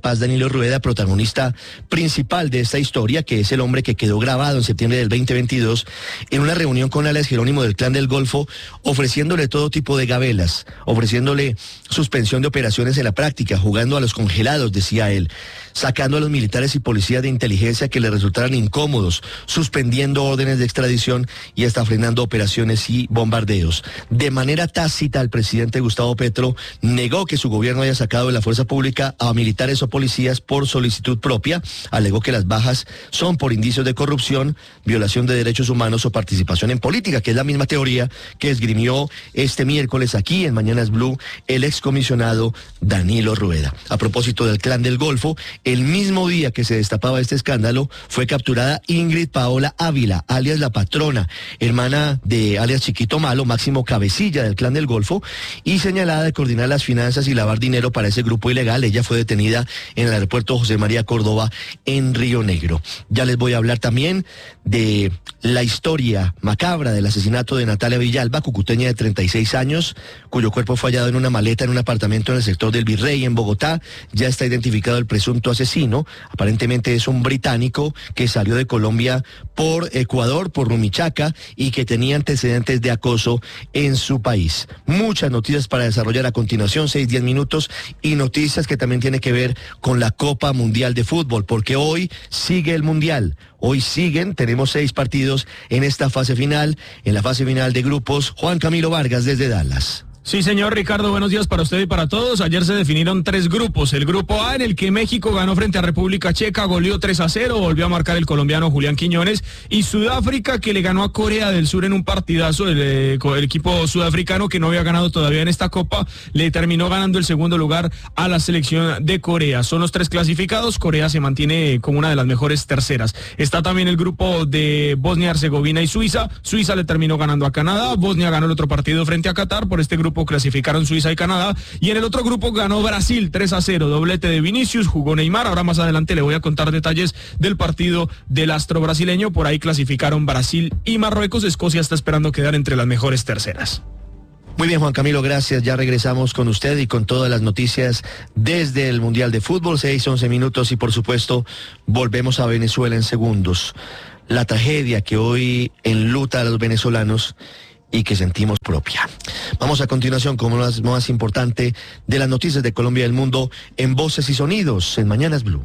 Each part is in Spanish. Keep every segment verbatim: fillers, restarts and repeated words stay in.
paz Danilo Rueda, protagonista principal de esta historia, que es el hombre que quedó grabado en septiembre del veinte veintidós en una reunión con alias Jerónimo del Clan del Golfo, ofreciéndole todo tipo de gabelas, ofreciéndole suspensión de operaciones en la práctica, jugando a los congelados, decía él, sacando a los militares y policías de inteligencia que le resultaran incómodos, suspendiendo órdenes de extradición y hasta frenando operaciones y bombardeos. De manera tácita, el presidente Gustavo Petro negó que su gobierno haya sacado de la fuerza pública a militares o policías por solicitud propia, alegó que las bajas son por indicios de corrupción, violación de derechos humanos o participación en política, que es la misma teoría que esgrimió este miércoles aquí en Mañanas Blue el excomisionado Danilo Rueda. A propósito del Clan del Golfo, el mismo día que se destapaba este escándalo, fue capturada Ingrid Paola Ávila, alias La Patrona, hermana de alias Chiquito Malo, máximo cabecilla del Clan del Golfo, y señalada de coordinar las finanzas y lavar dinero para ese grupo ilegal. Ella fue detenida en el aeropuerto José María Córdoba en Río Negro. Ya les voy a hablar también de la historia macabra del asesinato de Natalia Villalba, cucuteña de treinta y seis años, cuyo cuerpo fue hallado en una maleta en un apartamento en el sector del Virrey, en Bogotá. Ya está identificado el presunto asesino. Aparentemente es un británico que salió de Colombia por Ecuador, por Rumichaca, y que tenía antecedentes de acoso en su país. Muchas noticias para desarrollar a continuación, seis, diez minutos, y noticias que también tienen que ver con la Copa Mundial de Fútbol, porque hoy sigue el Mundial. Hoy siguen, tenemos seis partidos en esta fase final, en la fase final de grupos. Juan Camilo Vargas desde Dallas. Sí, señor Ricardo, buenos días para usted y para todos. Ayer se definieron tres grupos. El grupo A, en el que México ganó frente a República Checa, goleó tres a cero, volvió a marcar el colombiano Julián Quiñones, y Sudáfrica, que le ganó a Corea del Sur en un partidazo. El, eh, el equipo sudafricano, que no había ganado todavía en esta Copa, le terminó ganando el segundo lugar a la selección de Corea. Son los tres clasificados. Corea se mantiene como una de las mejores terceras. Está también el grupo de Bosnia, Herzegovina y Suiza. Suiza le terminó ganando a Canadá. Bosnia ganó el otro partido frente a Qatar. Por este grupo clasificaron Suiza y Canadá, y en el otro grupo ganó Brasil tres a cero, doblete de Vinicius, jugó Neymar. Ahora más adelante le voy a contar detalles del partido del astro brasileño. Por ahí clasificaron Brasil y Marruecos. Escocia está esperando quedar entre las mejores terceras. Muy bien, Juan Camilo, gracias. Ya regresamos con usted y con todas las noticias desde el Mundial de Fútbol. Seis, once minutos, y por supuesto volvemos a Venezuela en segundos. La tragedia que hoy enluta a los venezolanos y que sentimos propia. Vamos a continuación con lo más, más importante de las noticias de Colombia y del mundo en Voces y Sonidos en Mañanas Blue.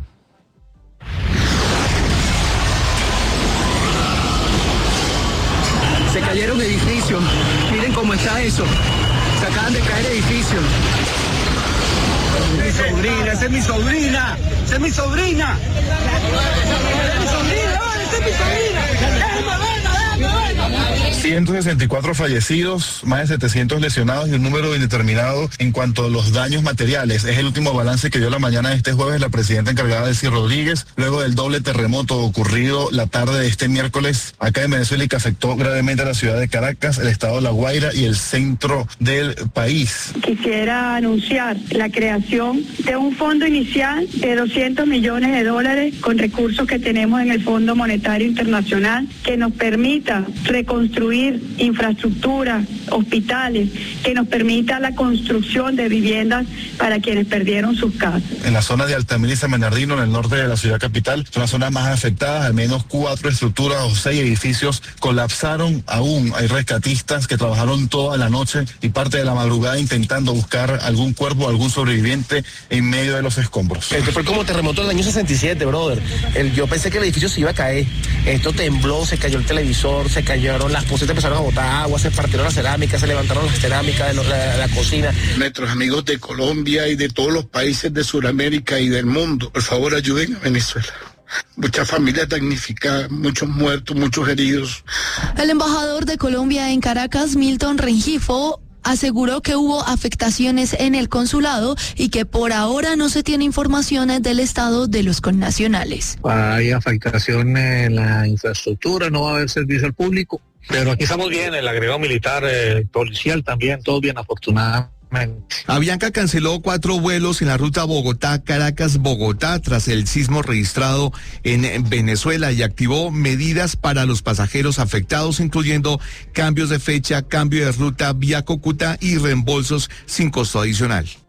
Se cayeron edificios. Miren cómo está eso. Se acaban de caer edificios. Mi sobrina, esa es mi sobrina. Esa es mi sobrina. Esa es mi sobrina. Esa es mi sobrina. ciento sesenta y cuatro fallecidos, más de setecientos lesionados y un número indeterminado en cuanto a los daños materiales. Es el último balance que dio la mañana de este jueves la presidenta encargada de Delcy Rodríguez, luego del doble terremoto ocurrido la tarde de este miércoles acá en Venezuela y que afectó gravemente a la ciudad de Caracas, el estado de La Guaira y el centro del país. Quisiera anunciar la creación de un fondo inicial de doscientos millones de dólares con recursos que tenemos en el Fondo Monetario Internacional, que nos permita reconstruir infraestructura, hospitales, que nos permita la construcción de viviendas para quienes perdieron sus casas. En la zona de Altamira y San Bernardino, en el norte de la ciudad capital, son las zonas más afectadas. Al menos cuatro estructuras o seis edificios colapsaron aún. Hay rescatistas que trabajaron toda la noche y parte de la madrugada intentando buscar algún cuerpo, algún sobreviviente en medio de los escombros. Esto fue como terremoto del año sesenta y siete, brother. El, yo pensé que el edificio se iba a caer. Esto tembló, se cayó el televisor, se cayeron las cosas, empezaron a botar agua, se partieron las cerámicas, se levantaron las cerámicas de lo, la, la cocina. Nuestros amigos de Colombia y de todos los países de Sudamérica y del mundo, por favor ayuden a Venezuela. Muchas familias damnificadas, muchos muertos, muchos heridos. El embajador de Colombia en Caracas, Milton Rengifo, aseguró que hubo afectaciones en el consulado y que por ahora no se tiene información del estado de los connacionales. Hay afectación en la infraestructura, no va a haber servicio al público, pero aquí estamos bien, el agregado militar, el policial también, todo bien afortunadamente. Avianca canceló cuatro vuelos en la ruta Bogotá-Caracas-Bogotá tras el sismo registrado en Venezuela y activó medidas para los pasajeros afectados, incluyendo cambios de fecha, cambio de ruta vía Cúcuta y reembolsos sin costo adicional.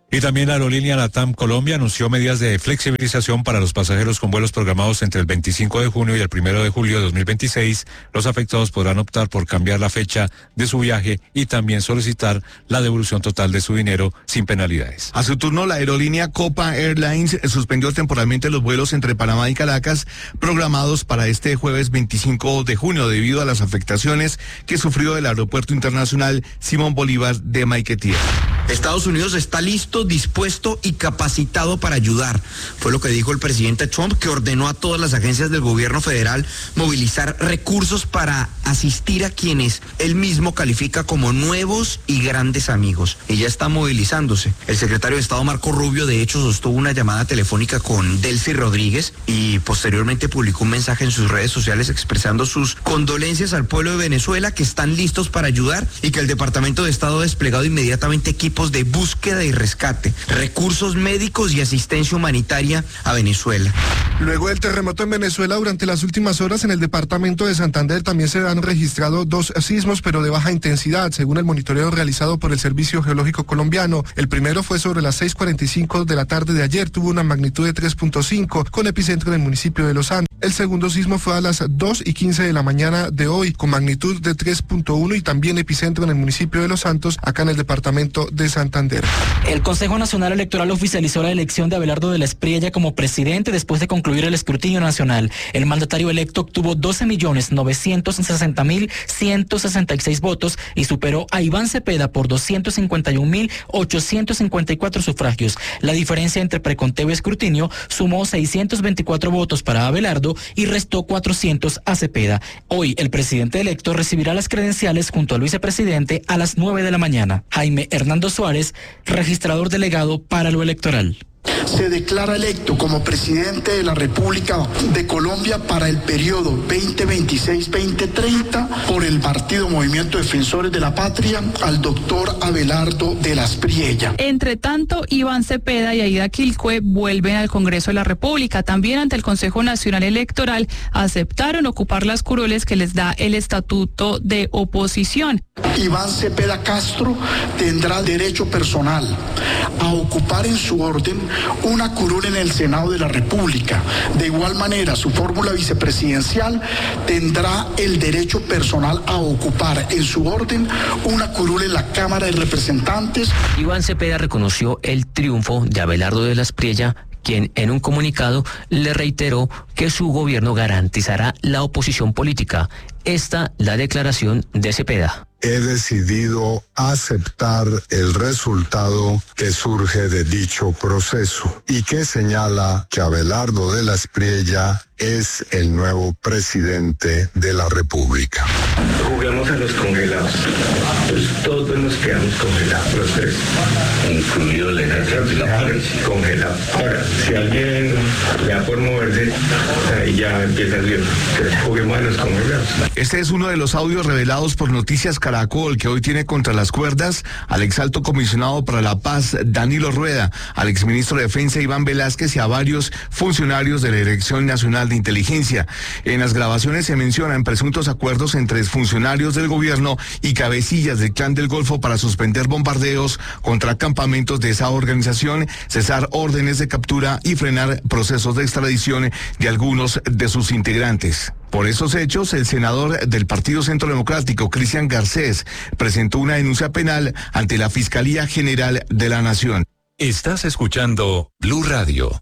Y también la aerolínea LATAM Colombia anunció medidas de flexibilización para los pasajeros con vuelos programados entre el veinticinco de junio y el primero de julio de dos mil veintiséis. Los afectados podrán optar por cambiar la fecha de su viaje y también solicitar la devolución total de su dinero sin penalidades. A su turno, la aerolínea Copa Airlines suspendió temporalmente los vuelos entre Panamá y Caracas programados para este jueves veinticinco de junio debido a las afectaciones que sufrió el Aeropuerto Internacional Simón Bolívar de Maiquetía. Estados Unidos está listo, dispuesto y capacitado para ayudar. Fue lo que dijo el presidente Trump, que ordenó a todas las agencias del gobierno federal movilizar recursos para asistir a quienes él mismo califica como nuevos y grandes amigos. Y ya está movilizándose. El secretario de Estado Marco Rubio, de hecho, sostuvo una llamada telefónica con Delcy Rodríguez y posteriormente publicó un mensaje en sus redes sociales expresando sus condolencias al pueblo de Venezuela, que están listos para ayudar y que el Departamento de Estado ha desplegado inmediatamente equipos de búsqueda y rescate, recursos médicos y asistencia humanitaria a Venezuela. Luego del terremoto en Venezuela, durante las últimas horas en el departamento de Santander también se han registrado dos sismos, pero de baja intensidad, según el monitoreo realizado por el Servicio Geológico Colombiano. El primero fue sobre las seis cuarenta y cinco de la tarde de ayer, tuvo una magnitud de tres punto cinco, con epicentro en el municipio de Los Santos. El segundo sismo fue a las dos y quince de la mañana de hoy, con magnitud de tres punto uno y también epicentro en el municipio de Los Santos, acá en el departamento de Santander. El Consejo Nacional Electoral oficializó la elección de Abelardo de la Espriella como presidente después de concluir el escrutinio nacional. El mandatario electo obtuvo doce millones novecientos sesenta mil ciento sesenta y seis votos y superó a Iván Cepeda por doscientos cincuenta y un mil ochocientos cincuenta y cuatro sufragios. La diferencia entre preconteo y escrutinio sumó seiscientos veinticuatro votos para Abelardo y restó cuatrocientos a Cepeda. Hoy el presidente electo recibirá las credenciales junto al vicepresidente a las nueve de la mañana. Jaime Hernando Suárez, registrador delegado para lo electoral. Se declara electo como presidente de la República de Colombia para el periodo veinte veintiséis a veinte treinta por el Partido Movimiento Defensores de la Patria al doctor Abelardo de la Espriella. Entre tanto, Iván Cepeda y Aida Quilcue vuelven al Congreso de la República. También ante el Consejo Nacional Electoral aceptaron ocupar las curules que les da el Estatuto de Oposición. Iván Cepeda Castro tendrá derecho personal a ocupar en su orden una curul en el Senado de la República. De igual manera, su fórmula vicepresidencial tendrá el derecho personal a ocupar en su orden una curul en la Cámara de Representantes. Iván Cepeda reconoció el triunfo de Abelardo de la Espriella, quien en un comunicado le reiteró que su gobierno garantizará la oposición política. Esta la declaración de Cepeda. He decidido aceptar el resultado que surge de dicho proceso y que señala que Abelardo de la Espriella es el nuevo presidente de la República. Jugamos a los congelados. Pues todos nos quedamos congelados, los tres. Incluido el ejército de la policía. Congelado. Ahora, si alguien le da por moverse, ahí ya empieza el lío. Entonces, juguemos a los congelados. Este es uno de los audios revelados por Noticias Caracol, que hoy tiene contra las cuerdas al exalto comisionado para la paz, Danilo Rueda, al exministro de Defensa, Iván Velázquez, y a varios funcionarios de la Dirección Nacional de Inteligencia. En las grabaciones se mencionan presuntos acuerdos entre funcionarios del gobierno y cabecillas del Clan del Golfo para suspender bombardeos contra campamentos de esa organización, cesar órdenes de captura y frenar procesos de extradición de algunos de sus integrantes. Por esos hechos, el senador del Partido Centro Democrático, Cristian Garcés, presentó una denuncia penal ante la Fiscalía General de la Nación. Estás escuchando Blue Radio.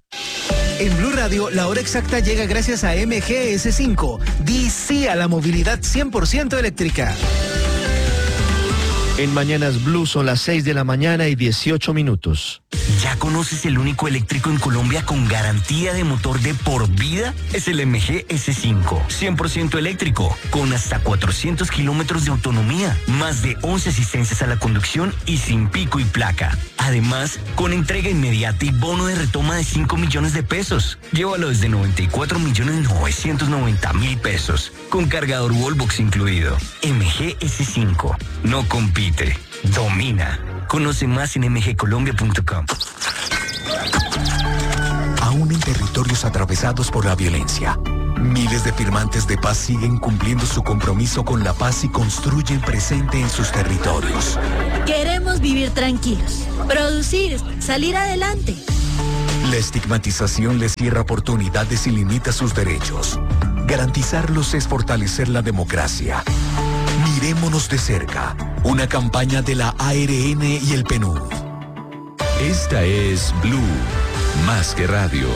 En Blue Radio, la hora exacta llega gracias a M G S cinco. Di sí a la movilidad cien por ciento eléctrica. En Mañanas Blue son las seis de la mañana y dieciocho minutos. ¿Ya conoces el único eléctrico en Colombia con garantía de motor de por vida? Es el M G S cinco, cien por ciento eléctrico, con hasta cuatrocientos kilómetros de autonomía, más de once asistencias a la conducción y sin pico y placa. Además, con entrega inmediata y bono de retoma de cinco millones de pesos. Llévalo desde noventa y cuatro millones novecientos noventa mil pesos, con cargador Wallbox incluido. M G S cinco, no compite, domina. Conoce más en m g colombia punto com. Aún en territorios atravesados por la violencia, Miles de firmantes de paz siguen cumpliendo su compromiso con la paz y construyen presente en sus territorios. Queremos vivir tranquilos, producir, salir adelante. La estigmatización les cierra oportunidades y limita sus derechos. Garantizarlos es fortalecer la democracia. Mirémonos de cerca. Una campaña de la A R N y el P N U D. Esta es Blue, más que radio.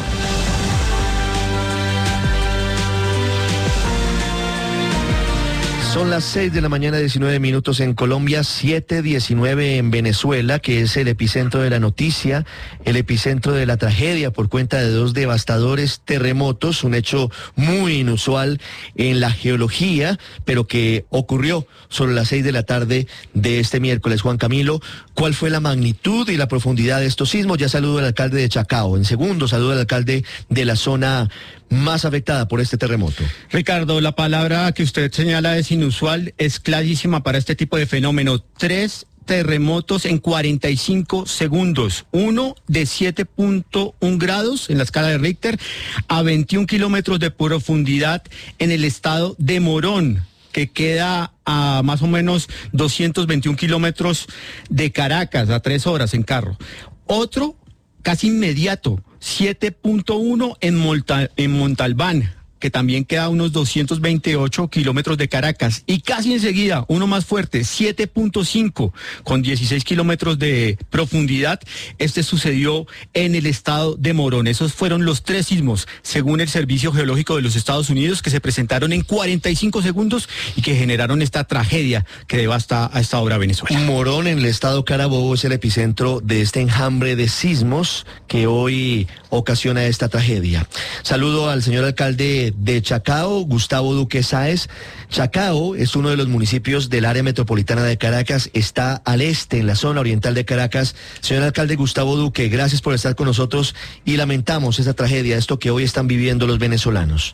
Son las seis de la mañana, diecinueve minutos en Colombia, siete diecinueve en Venezuela, que es el epicentro de la noticia, el epicentro de la tragedia por cuenta de dos devastadores terremotos, un hecho muy inusual en la geología, pero que ocurrió sobre las seis de la tarde de este miércoles. Juan Camilo, ¿cuál fue la magnitud y la profundidad de estos sismos? Ya saludo al alcalde de Chacao. En segundo, saludo al alcalde de la zona más afectada por este terremoto. Ricardo, la palabra que usted señala es inusual, es clarísima para este tipo de fenómeno. Tres terremotos en cuarenta y cinco segundos, uno de siete punto uno grados en la escala de Richter a veintiún kilómetros de profundidad en el estado de Morón, que queda a más o menos doscientos veintiún kilómetros de Caracas, a tres horas en carro. Otro casi inmediato, siete punto uno en, Monta- en Montalbán, que también queda a unos doscientos veintiocho kilómetros de Caracas. Y casi enseguida, uno más fuerte, siete punto cinco, con dieciséis kilómetros de profundidad. Este sucedió en el estado de Morón. Esos fueron los tres sismos, según el Servicio Geológico de los Estados Unidos, que se presentaron en cuarenta y cinco segundos y que generaron esta tragedia que devasta a esta hora Venezuela. Morón, en el estado Carabobo, es el epicentro de este enjambre de sismos que hoy ocasiona esta tragedia. Saludo al señor alcalde de Chacao, Gustavo Duque Sáez. Chacao es uno de los municipios del área metropolitana de Caracas, está al este, en la zona oriental de Caracas. Señor alcalde Gustavo Duque, gracias por estar con nosotros y lamentamos esa tragedia, esto que hoy están viviendo los venezolanos.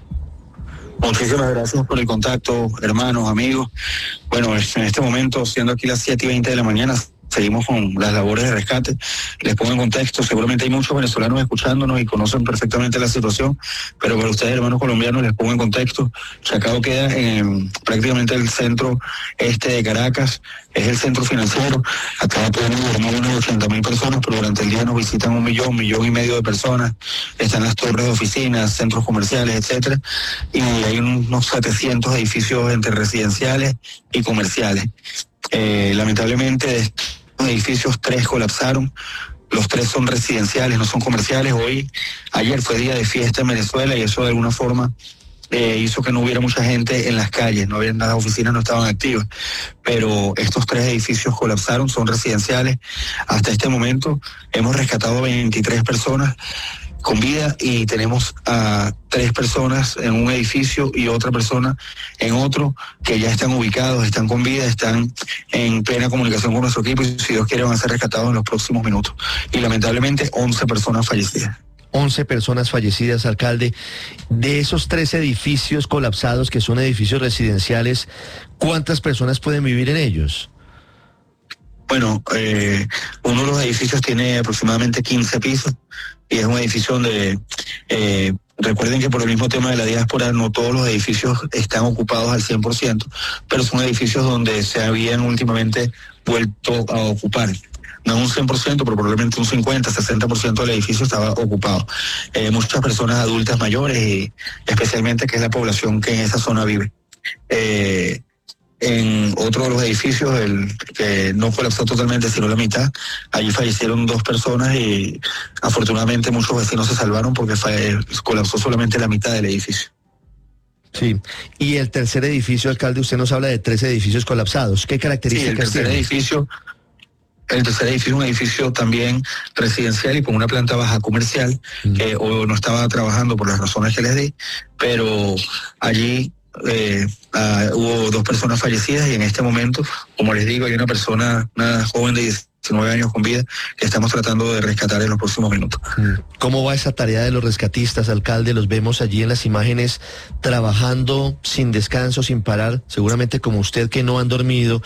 Muchísimas gracias por el contacto, hermanos, amigos. Bueno, en este momento, siendo aquí las siete y veinte de la mañana, seguimos con las labores de rescate. Les pongo en contexto, seguramente hay muchos venezolanos escuchándonos y conocen perfectamente la situación, pero para ustedes, hermanos colombianos, les pongo en contexto. Chacao queda en prácticamente el centro este de Caracas, es el centro financiero. Acá podemos dormir unas ochenta mil personas, pero durante el día nos visitan un millón, millón y medio de personas. Están las torres de oficinas, centros comerciales, etcétera, y hay unos setecientos edificios entre residenciales y comerciales. Eh, lamentablemente de estos edificios tres colapsaron, los tres son residenciales, no son comerciales. Hoy, ayer fue día de fiesta en Venezuela y eso de alguna forma eh, hizo que no hubiera mucha gente en las calles, no había, las oficinas no estaban activas, pero estos tres edificios colapsaron, son residenciales. Hasta este momento hemos rescatado veintitrés personas con vida y tenemos a tres personas en un edificio y otra persona en otro que ya están ubicados, están con vida, están en plena comunicación con nuestro equipo y si Dios quiere van a ser rescatados en los próximos minutos. Y lamentablemente once personas fallecidas. once personas fallecidas, alcalde. De esos tres edificios colapsados que son edificios residenciales, ¿cuántas personas pueden vivir en ellos? Bueno, eh, uno de los edificios tiene aproximadamente quince pisos y es un edificio donde, eh, recuerden que por el mismo tema de la diáspora no todos los edificios están ocupados al cien por ciento, pero son edificios donde se habían últimamente vuelto a ocupar. No un cien por ciento, pero probablemente un cincuenta, sesenta por ciento del edificio estaba ocupado. Eh, muchas personas adultas mayores y especialmente que es la población que en esa zona vive. Eh, En otro de los edificios, el que no colapsó totalmente, sino la mitad, allí fallecieron dos personas y afortunadamente muchos vecinos se salvaron porque fue, colapsó solamente la mitad del edificio. Sí, y el tercer edificio, alcalde, usted nos habla de tres edificios colapsados. ¿Qué características tiene? Sí, el tercer tiene? edificio, el tercer edificio es un edificio también residencial y con una planta baja comercial, mm. que hoy no estaba trabajando por las razones que les di, pero allí Eh, uh, hubo dos personas fallecidas y en este momento, como les digo, hay una persona, una joven de diecinueve años con vida que estamos tratando de rescatar en los próximos minutos. ¿Cómo va esa tarea de los rescatistas, alcalde? Los vemos allí en las imágenes trabajando sin descanso, sin parar, seguramente como usted que no han dormido,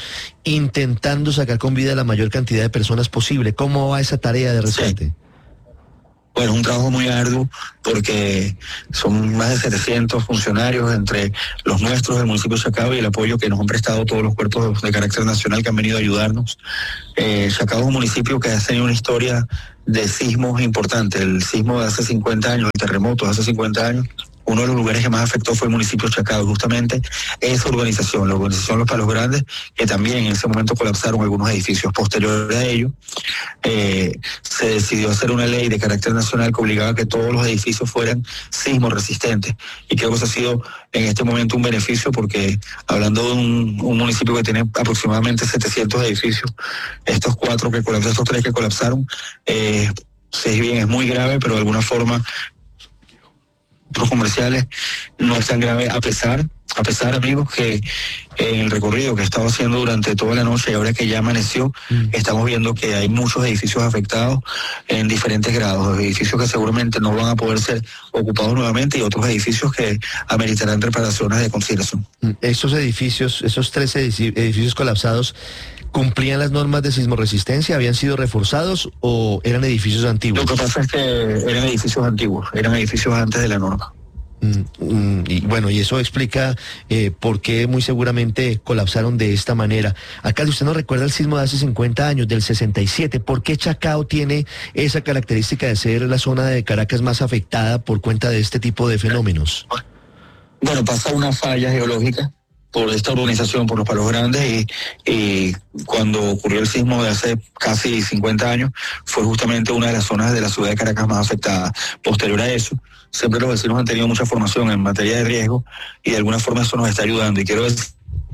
intentando sacar con vida la mayor cantidad de personas posible. ¿Cómo va esa tarea de rescate? Sí. Bueno, es un trabajo muy arduo porque son más de setecientos funcionarios entre los nuestros del municipio de Chacao y el apoyo que nos han prestado todos los cuerpos de carácter nacional que han venido a ayudarnos. Eh, Chacao es un municipio que ha tenido una historia de sismos importante. El sismo de hace cincuenta años, el terremoto de hace cincuenta años, uno de los lugares que más afectó fue el municipio de Chacao, justamente esa organización, la organización Los Palos Grandes, que también en ese momento colapsaron algunos edificios. Posterior a ello, eh, se decidió hacer una ley de carácter nacional que obligaba a que todos los edificios fueran sismo resistentes. Y creo que eso ha sido en este momento un beneficio porque, hablando de un, un municipio que tiene aproximadamente setecientos edificios, estos cuatro que colapsaron, estos tres que colapsaron, eh, si bien es muy grave, pero de alguna forma los comerciales no es tan grave, a pesar, a pesar, amigos, que en el recorrido que he estado haciendo durante toda la noche y ahora que ya amaneció, mm. estamos viendo que hay muchos edificios afectados en diferentes grados, edificios que seguramente no van a poder ser ocupados nuevamente y otros edificios que ameritarán reparaciones de consideración. Estos edificios, esos tres edificios colapsados, ¿cumplían las normas de sismoresistencia? ¿Habían sido reforzados o eran edificios antiguos? Lo que pasa es que eran edificios antiguos, eran edificios antes de la norma. Mm, mm, y bueno, y eso explica eh, por qué muy seguramente colapsaron de esta manera. Acá, si usted no recuerda el sismo de hace cincuenta años, del sesenta y siete, ¿por qué Chacao tiene esa característica de ser la zona de Caracas más afectada por cuenta de este tipo de fenómenos? Bueno, pasa una falla geológica por esta urbanización, por los Palos Grandes, y, y cuando ocurrió el sismo de hace casi cincuenta años, fue justamente una de las zonas de la ciudad de Caracas más afectada. Posterior a eso, siempre los vecinos han tenido mucha formación en materia de riesgo, y de alguna forma eso nos está ayudando, y quiero decir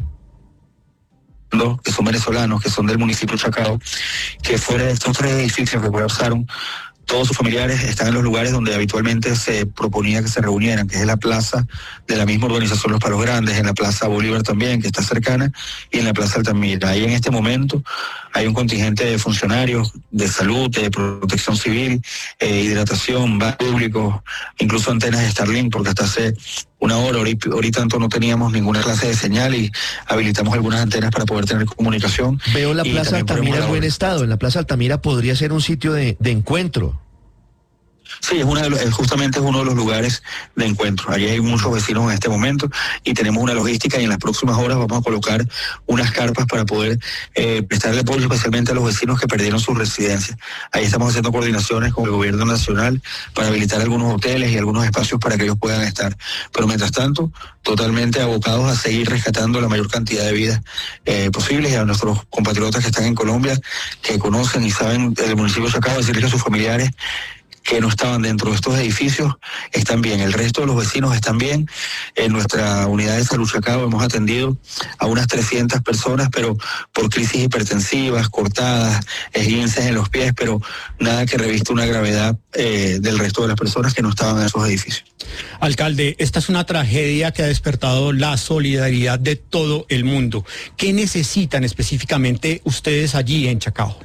que son venezolanos, que son del municipio de Chacao, que fuera de estos tres edificios que colapsaron, todos sus familiares están en los lugares donde habitualmente se proponía que se reunieran, que es en la plaza de la misma organización Los Palos Grandes, en la plaza Bolívar también, que está cercana, y en la plaza Altamira. Ahí en este momento hay un contingente de funcionarios de salud, de protección civil, eh, hidratación, baños públicos, incluso antenas de Starlink, porque hasta hace una hora, ahorita, ahorita tanto no teníamos ninguna clase de señal y habilitamos algunas antenas para poder tener comunicación. Veo la plaza Altamira en buen estado. En la plaza Altamira podría ser un sitio de, de encuentro. Sí, es una de los, justamente es uno de los lugares de encuentro. Allí hay muchos vecinos en este momento y tenemos una logística, y en las próximas horas vamos a colocar unas carpas para poder eh, prestarle apoyo especialmente a los vecinos que perdieron sus residencias. Ahí estamos haciendo coordinaciones con el gobierno nacional para habilitar algunos hoteles y algunos espacios para que ellos puedan estar. Pero mientras tanto, totalmente abocados a seguir rescatando la mayor cantidad de vidas eh, posibles, y a nuestros compatriotas que están en Colombia, que conocen y saben del municipio de Chacao, decirles que sus familiares que no estaban dentro de estos edificios están bien. El resto de los vecinos están bien. En nuestra unidad de salud Chacao hemos atendido a unas trescientas personas, pero por crisis hipertensivas, cortadas, esguinces en los pies, pero nada que revista una gravedad eh, del resto de las personas que no estaban en esos edificios. Alcalde, esta es una tragedia que ha despertado la solidaridad de todo el mundo. ¿Qué necesitan específicamente ustedes allí en Chacao?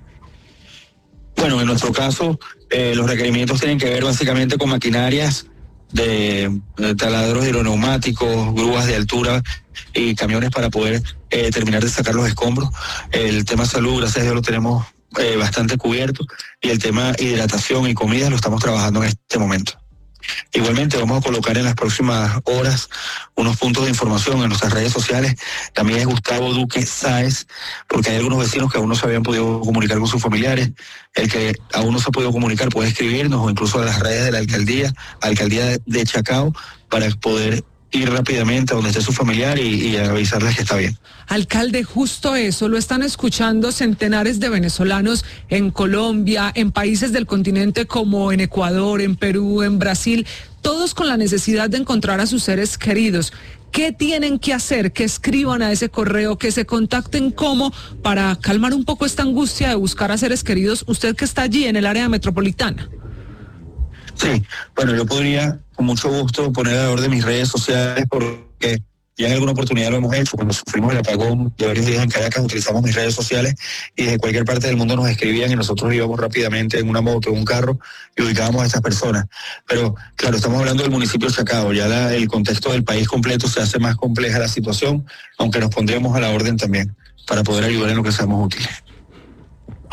Bueno, en nuestro caso, eh, los requerimientos tienen que ver básicamente con maquinarias de, de taladros hidroneumáticos, grúas de altura y camiones para poder eh, terminar de sacar los escombros. El tema salud, gracias a Dios, lo tenemos eh, bastante cubierto, y el tema hidratación y comida lo estamos trabajando en este momento. Igualmente vamos a colocar en las próximas horas unos puntos de información en nuestras redes sociales. También es Gustavo Duque Sáez, porque hay algunos vecinos que aún no se habían podido comunicar con sus familiares. El que aún no se ha podido comunicar puede escribirnos, o incluso a las redes de la alcaldía, alcaldía de Chacao, para poder ir rápidamente a donde esté su familiar y, y avisarles que está bien. Alcalde, justo eso lo están escuchando centenares de venezolanos en Colombia, en países del continente como en Ecuador, en Perú, en Brasil, todos con la necesidad de encontrar a sus seres queridos. ¿Qué tienen que hacer? Que escriban a ese correo, que se contacten, ¿cómo? Para calmar un poco esta angustia de buscar a seres queridos, usted que está allí en el área metropolitana. Sí, bueno, yo podría con mucho gusto poner alrededor de mis redes sociales, porque ya en alguna oportunidad lo hemos hecho. Cuando sufrimos el apagón de varios días en Caracas, utilizamos mis redes sociales y desde cualquier parte del mundo nos escribían y nosotros íbamos rápidamente en una moto, en un carro, y ubicábamos a estas personas. Pero claro, estamos hablando del municipio de Chacao, ya la, el contexto del país completo se hace más compleja la situación, aunque nos pondríamos a la orden también para poder ayudar en lo que seamos útiles.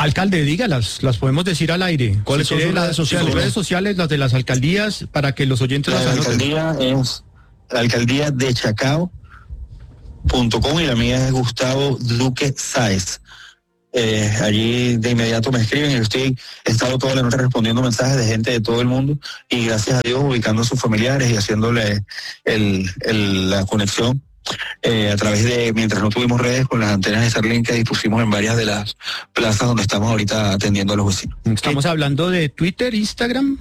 Alcalde, dígalas, las podemos decir al aire. ¿Cuáles Si son quiere, sus redes las- sociales? sus redes sociales, las de las alcaldías, para que los oyentes las La anoten. alcaldía es la alcaldía de Chacao punto com y la mía es Gustavo Duque Sáez. Eh, allí de inmediato me escriben y yo estoy, he estado toda la noche respondiendo mensajes de gente de todo el mundo y gracias a Dios ubicando a sus familiares y haciéndole el, el, la conexión eh, a través de, mientras no tuvimos redes, con las antenas de Starlink que dispusimos en varias de las plazas donde estamos ahorita atendiendo a los vecinos. Estamos hablando de Twitter, Instagram.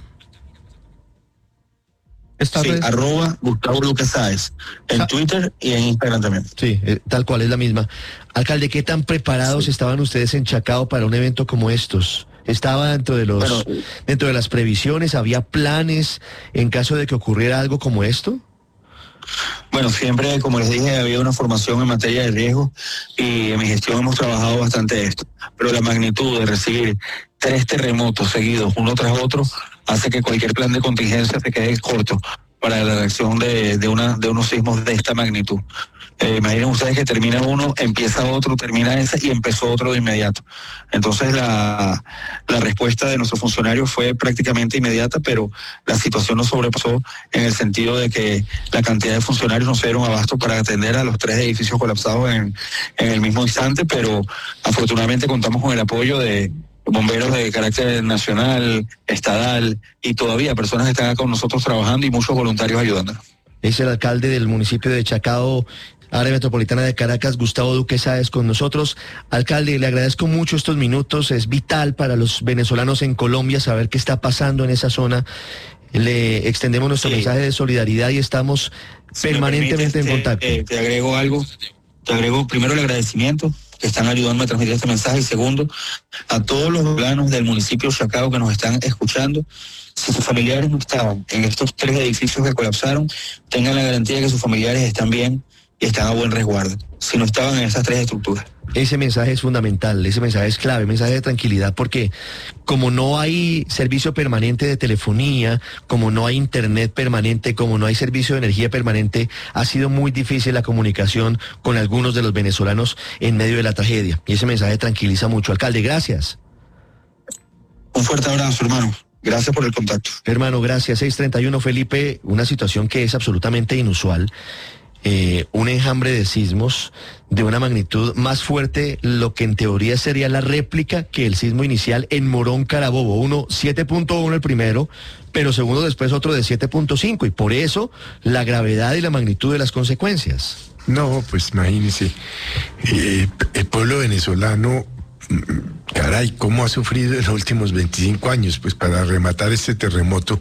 Sí, arroba Gustavo Duque Sáez, en Twitter y en Instagram también. Sí, eh, tal cual es la misma. Alcalde, ¿qué tan preparados estaban ustedes en Chacao para un evento como estos? ¿Estaba dentro de los Bueno, dentro de las previsiones? ¿Había planes en caso de que ocurriera algo como esto? Bueno, siempre, como les dije, había una formación en materia de riesgo y en mi gestión hemos trabajado bastante esto. Pero la magnitud de recibir tres terremotos seguidos, uno tras otro, hace que cualquier plan de contingencia se quede corto para la reacción de, de, una, de unos sismos de esta magnitud. Eh, imaginen ustedes que termina uno, empieza otro, termina ese y empezó otro de inmediato. Entonces la, la respuesta de nuestros funcionarios fue prácticamente inmediata, pero la situación nos sobrepasó en el sentido de que la cantidad de funcionarios no se dieron abasto para atender a los tres edificios colapsados en, en el mismo instante, pero afortunadamente contamos con el apoyo de bomberos de carácter nacional, estadal y todavía personas que están acá con nosotros trabajando y muchos voluntarios ayudándonos. Es el alcalde del municipio de Chacao, área metropolitana de Caracas, Gustavo Duque Sáez, con nosotros. Alcalde, le agradezco mucho estos minutos, es vital para los venezolanos en Colombia saber qué está pasando en esa zona. Le extendemos nuestro Sí. mensaje de solidaridad y estamos Si me permanentemente permites, en contacto. Te, eh, te agrego algo, te agrego primero el agradecimiento que están ayudando a transmitir este mensaje y segundo, a todos los venezolanos del municipio de Chacao que nos están escuchando. Si sus familiares no estaban en estos tres edificios que colapsaron, tengan la garantía de que sus familiares están bien y están a buen resguardo, si no estaban en esas tres estructuras. Ese mensaje es fundamental, ese mensaje es clave, mensaje de tranquilidad, porque como no hay servicio permanente de telefonía, como no hay internet permanente, como no hay servicio de energía permanente, ha sido muy difícil la comunicación con algunos de los venezolanos en medio de la tragedia. Y ese mensaje tranquiliza mucho. Alcalde, gracias. Un fuerte abrazo, hermano. Gracias por el contacto. Hermano, gracias. seis treinta y uno, Felipe, una situación que es absolutamente inusual. Eh, un enjambre de sismos de una magnitud más fuerte, lo que en teoría sería la réplica que el sismo inicial en Morón, Carabobo. Uno, siete punto uno el primero, pero segundo después otro de siete punto cinco. Y por eso la gravedad y la magnitud de las consecuencias. No, pues imagínese, eh, el pueblo venezolano, caray, ¿cómo ha sufrido en los últimos veinticinco años? Pues para rematar este terremoto.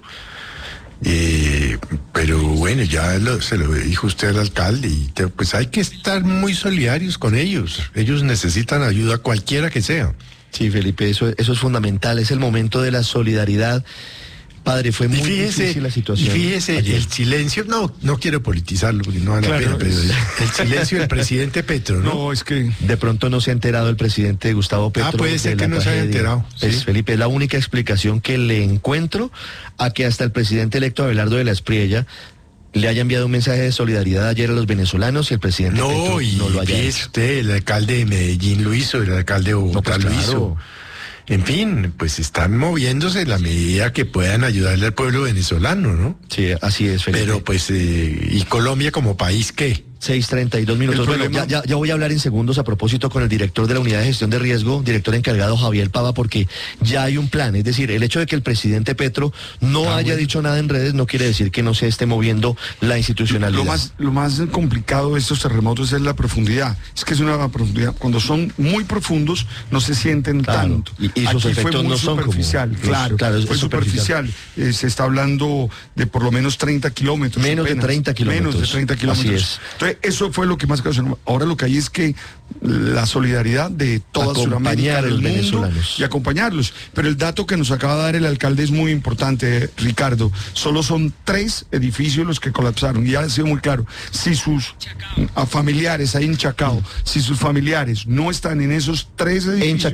Eh, pero bueno, ya lo, se lo dijo usted al alcalde y te, pues hay que estar muy solidarios con ellos. Ellos necesitan ayuda cualquiera que sea. Sí, Felipe, eso, eso es fundamental, es el momento de la solidaridad. Padre, fue muy Y fíjese, difícil la situación. Y fíjese, ayer. el silencio, no, no quiero politizarlo porque no vale la Claro, pena, pero es- el, el silencio del presidente Petro, ¿no? No, es que de pronto no se ha enterado el presidente Gustavo Petro. Ah, puede ser de la que no se haya tragedia. enterado, Pues, sí. Felipe, es la única explicación que le encuentro a que hasta el presidente electo Abelardo de la Espriella le haya enviado un mensaje de solidaridad ayer a los venezolanos y el presidente Petro No, y no lo haya fíjese hecho. usted, el alcalde de Medellín lo hizo, el alcalde de Bogotá pues lo claro. hizo. En fin, pues están moviéndose en la medida que puedan ayudarle al pueblo venezolano, ¿no? Sí, así es, Felipe. Pero pues, eh, ¿y Colombia como país qué? seis treinta y dos minutos. El Bueno, problema- ya, ya, ya voy a hablar en segundos a propósito con el director de la Unidad de Gestión de Riesgo, director encargado Javier Pava, porque ya hay un plan. Es decir, el hecho de que el presidente Petro no Ah, haya bueno. dicho nada en redes no quiere decir que no se esté moviendo la institucionalidad. Lo más, lo más complicado de estos terremotos es la profundidad. Es que es una profundidad. Cuando son muy profundos, no se sienten Claro, tanto. y- y sus Aquí fue efectos muy no son como superficial, los- claro. claro, es- fue es superficial. superficial. Eh, se está hablando de por lo menos treinta kilómetros. Menos de apenas. treinta kilómetros. Menos de treinta Así kilómetros. es. Entonces, eso fue lo que más causó. Ahora lo que hay es que la solidaridad de toda Acompañar Sudamérica, a del los mundo, venezolanos. y acompañarlos. Pero el dato que nos acaba de dar el alcalde es muy importante, Ricardo. Solo son tres edificios los que colapsaron. Y ha sido muy claro. Si sus a familiares ahí en Chacao, si sus familiares no están en esos tres edificios. En Chacao.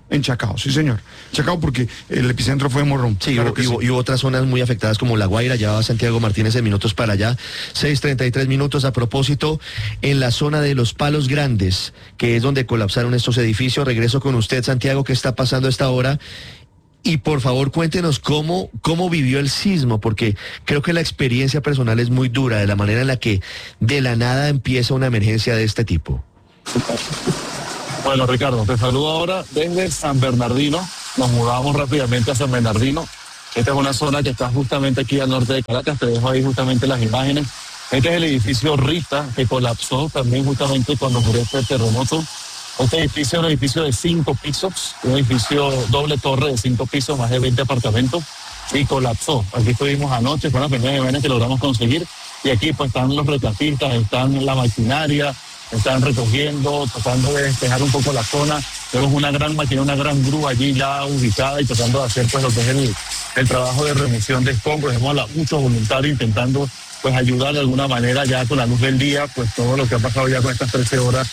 En Chacao, sí señor. Chacao porque el epicentro fue Morrón. Sí, claro hubo, que y, sí. hubo- y hubo otras zonas muy afectadas como La Guaira, ya va Santiago Martínez en minutos para allá. seis treinta y tres minutos. A propósito, en la zona de Los Palos Grandes, que es donde colapsaron estos edificios. Regreso con usted, Santiago, ¿qué está pasando a esta hora? Y por favor cuéntenos cómo, cómo vivió el sismo, porque creo que la experiencia personal es muy dura, de la manera en la que de la nada empieza una emergencia de este tipo. Bueno, Ricardo, te saludo ahora desde San Bernardino. Nos mudamos rápidamente a San Bernardino. Esta es una zona que está justamente aquí al norte de Caracas. Te dejo ahí justamente las imágenes. Este es el edificio Rita, que colapsó también justamente cuando ocurrió este terremoto. Este edificio es un edificio de cinco pisos, un edificio doble torre de cinco pisos, más de veinte apartamentos, y colapsó. Aquí estuvimos anoche, fue una primera imagen que logramos conseguir, y aquí pues están los rescatistas, están la maquinaria, están recogiendo, tratando de despejar un poco la zona. Tenemos una gran máquina, una gran grúa allí ya ubicada y tratando de hacer pues lo que es el, el trabajo de remoción de escombros. Tenemos a muchos voluntarios intentando pues ayudar de alguna manera ya con la luz del día, pues todo lo que ha pasado ya con estas trece horas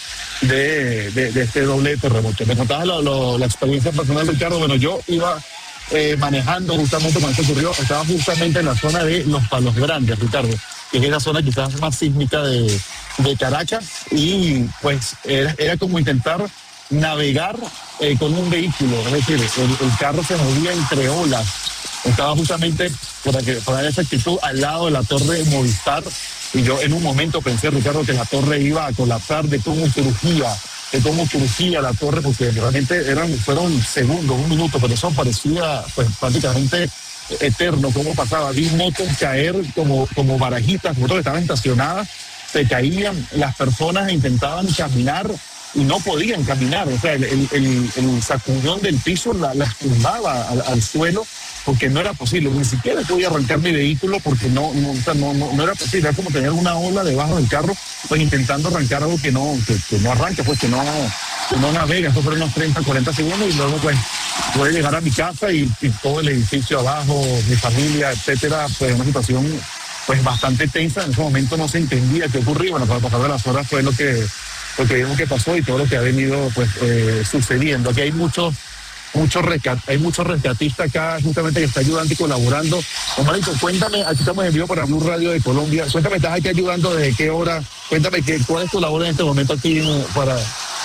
de, de, de este doble terremoto. Me contaba lo, lo, la experiencia personal, Ricardo. Bueno, yo iba eh, manejando justamente cuando esto ocurrió, estaba justamente en la zona de Los Palos Grandes, Ricardo, que es la zona quizás más sísmica de, de Caracas, y pues era, era como intentar navegar eh, con un vehículo, es decir, el, el carro se movía entre olas. Estaba justamente, para que para dar esa actitud, al lado de la torre de Movistar, y yo en un momento pensé, Ricardo, que la torre iba a colapsar de cómo crujía, de cómo crujía la torre, porque realmente eran, fueron segundos, un minuto, pero eso parecía pues prácticamente eterno, cómo pasaba. Vi motos caer como, como barajitas, motos que estaban estacionadas, se caían, las personas intentaban caminar y no podían caminar, o sea, el, el, el, el sacudón del piso la, las tumbaba al, al suelo, porque no era posible, ni siquiera podía arrancar mi vehículo porque no, no, o sea, no, no, no era posible, era como tener una ola debajo del carro, pues intentando arrancar algo que no, que, que no arranca, pues que no, que no navega. Eso fueron unos treinta, cuarenta segundos y luego pues pude llegar a mi casa y, y todo el edificio abajo, mi familia, etcétera, pues una situación pues bastante tensa. En ese momento no se entendía qué ocurría. Bueno, para pasar de las horas fue lo que lo que vimos que pasó y todo lo que ha venido pues eh, sucediendo. Aquí hay muchos muchos rescat, hay muchos rescatistas acá justamente que está ayudando y colaborando. Omarito, cuéntame, aquí estamos en vivo para Blue Radio de Colombia. Cuéntame, ¿estás aquí ayudando desde qué hora? Cuéntame qué, cuál es tu labor en este momento aquí para...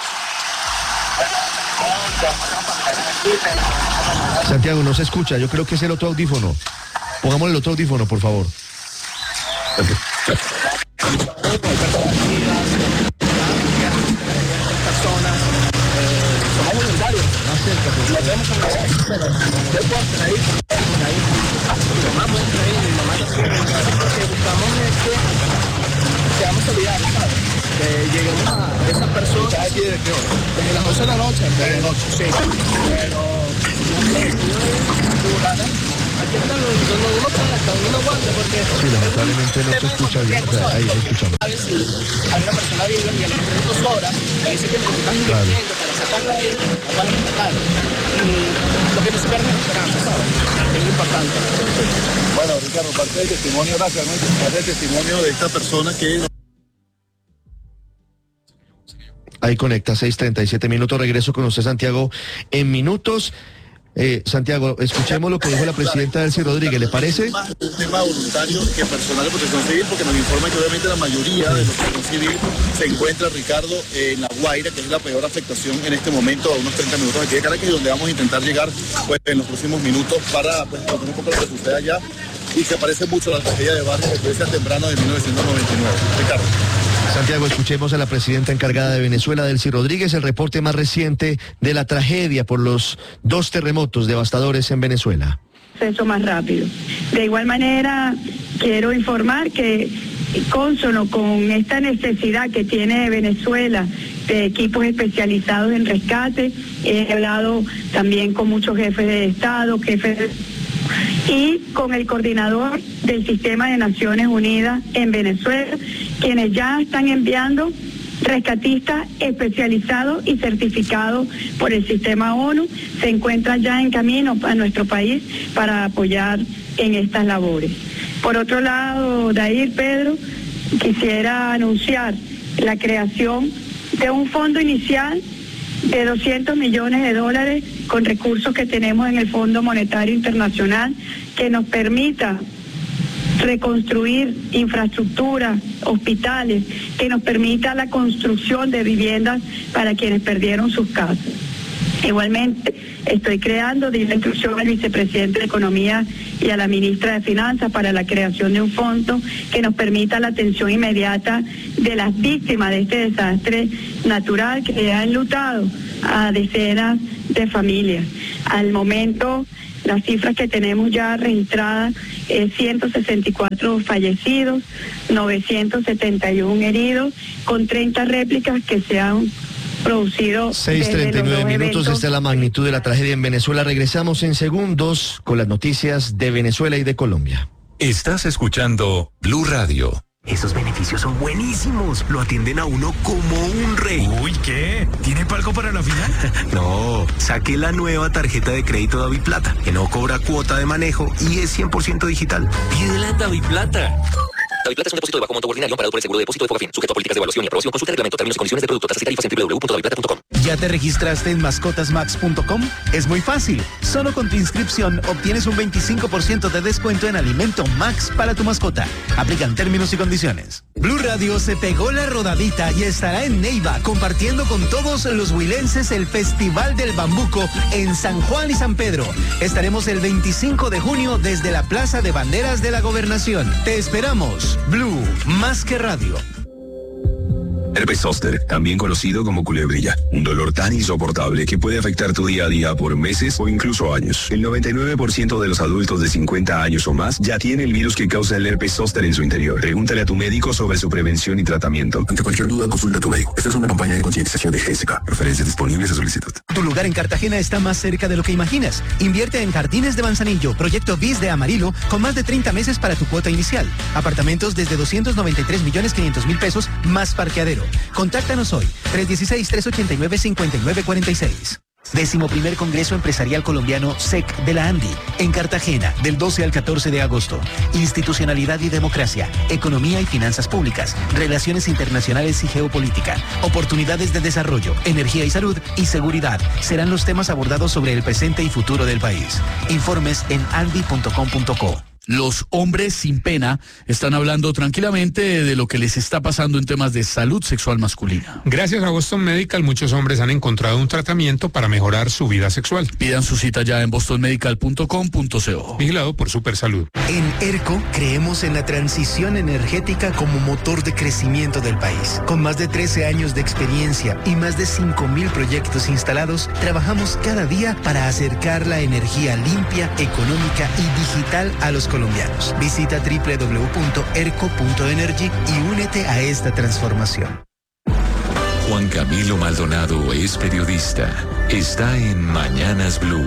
Santiago, no se escucha, yo creo que es el otro audífono. Pongámosle el otro audífono, por favor. Somos voluntarios. Nos vemos con la yo puedo estar ahí, ahí. Mi mamá puede estar ahí, mi mamá también. Lo que buscamos es que seamos solidarios, ¿sabes? Que lleguemos a esas personas. ¿Estás aquí desde qué hora? Desde las once de la noche. Desde la noche. Sí. Pero no sé, aquí están los, donde uno puede, hasta donde uno aguante, porque... Sí, lamentablemente no se escucha bien. O sea, ahí se escucha. A ver si hay una persona viva y a las dos horas me dice que necesitan invirtiendo para sacarla de ahí, la van a sacar. Y lo que no se pierde es esperanza, ¿sabes? Es lo importante. Bueno, Ricardo, parte del testimonio, gracias, ¿no? Parte del testimonio de esta persona que... Ahí conecta, seis treinta y siete minutos. Regreso con usted, Santiago, en minutos. Eh, Santiago, escuchemos lo que dijo la presidenta Delcy Rodríguez, ¿le parece? Más un tema voluntario que personal de protección civil, porque nos informa que obviamente la mayoría de la protección civil se encuentra, Ricardo, en La Guaira, que es la peor afectación en este momento, a unos treinta minutos aquí de Caracas, y donde vamos a intentar llegar pues, en los próximos minutos para pues, contar un poco lo que sucede allá, y se parece mucho a la tragedia de Barrio de Iglesia temprano de mil novecientos noventa y nueve. Ricardo. Santiago, escuchemos a la presidenta encargada de Venezuela, Delcy Rodríguez, el reporte más reciente de la tragedia por los dos terremotos devastadores en Venezuela. Proceso más rápido. De igual manera, quiero informar que cónsono con esta necesidad que tiene Venezuela de equipos especializados en rescate, he hablado también con muchos jefes de Estado, jefes de... y con el coordinador del Sistema de Naciones Unidas en Venezuela, quienes ya están enviando rescatistas especializados y certificados por el sistema ONU, se encuentran ya en camino a nuestro país para apoyar en estas labores. Por otro lado, Dair, Pedro, quisiera anunciar la creación de un fondo inicial de doscientos millones de dólares con recursos que tenemos en el Fondo Monetario Internacional que nos permita reconstruir infraestructura, hospitales, que nos permita la construcción de viviendas para quienes perdieron sus casas. Igualmente, estoy creando, di la instrucción al vicepresidente de Economía y a la ministra de Finanzas para la creación de un fondo que nos permita la atención inmediata de las víctimas de este desastre natural que ha enlutado a decenas de familias. Al momento, las cifras que tenemos ya registradas es ciento sesenta y cuatro fallecidos, novecientos setenta y uno heridos, con treinta réplicas que se han producido. seis treinta y nueve minutos, esta es la magnitud de la tragedia en Venezuela. Regresamos en segundos con las noticias de Venezuela y de Colombia. Estás escuchando Blue Radio. Esos beneficios son buenísimos. Lo atienden a uno como un rey. Uy, ¿qué? ¿Tiene palco para la final? No, saqué la nueva tarjeta de crédito Daviplata, que no cobra cuota de manejo y es cien por ciento digital. Pídela Daviplata. Daviplata es un depósito de bajo monto ordinario amparado por el seguro de depósito de Fogafín, sujeto a políticas de evaluación y aprobación. Consulta el reglamento, términos y condiciones de producto, tasas y tarifas en doble u doble u doble u punto daviplata punto com. ¿Ya te registraste en mascotas max punto com? Es muy fácil. Solo con tu inscripción obtienes un veinticinco por ciento de descuento en alimento Max para tu mascota. Aplican términos y condiciones. Blue Radio se pegó la rodadita y estará en Neiva compartiendo con todos los huilenses el Festival del Bambuco en San Juan y San Pedro. Estaremos el veinticinco de junio desde la Plaza de Banderas de la Gobernación. Te esperamos. Blue, más que radio. Herpes zóster, también conocido como culebrilla, un dolor tan insoportable que puede afectar tu día a día por meses o incluso años. El noventa y nueve por ciento de los adultos de cincuenta años o más ya tiene el virus que causa el herpes zóster en su interior. Pregúntale a tu médico sobre su prevención y tratamiento. Ante cualquier duda, consulta a tu médico. Esta es una campaña de concientización de G S K. Referencias disponibles a solicitud. Tu lugar en Cartagena está más cerca de lo que imaginas. Invierte en Jardines de Manzanillo, proyecto B I S de Amarillo, con más de treinta meses para tu cuota inicial. Apartamentos desde doscientos noventa y tres millones quinientos mil pesos más parqueadero. Contáctanos hoy, tres uno seis, tres ocho nueve, cinco nueve cuatro seis. Décimo primer Congreso Empresarial Colombiano S E C de la ANDI, en Cartagena, del doce al catorce de agosto. Institucionalidad y democracia, economía y finanzas públicas, relaciones internacionales y geopolítica, oportunidades de desarrollo, energía y salud y seguridad serán los temas abordados sobre el presente y futuro del país. Informes en andi punto com punto co. Los hombres sin pena están hablando tranquilamente de lo que les está pasando en temas de salud sexual masculina. Gracias a Boston Medical, muchos hombres han encontrado un tratamiento para mejorar su vida sexual. Pidan su cita ya en boston medical punto com punto co. Vigilado por Supersalud. En ERCO creemos en la transición energética como motor de crecimiento del país. Con más de trece años de experiencia y más de cinco mil proyectos instalados, trabajamos cada día para acercar la energía limpia, económica y digital a los colombianos. Visita doble u doble u doble u punto erco punto energy y únete a esta transformación. Juan Camilo Maldonado es periodista. Está en Mañanas Blue.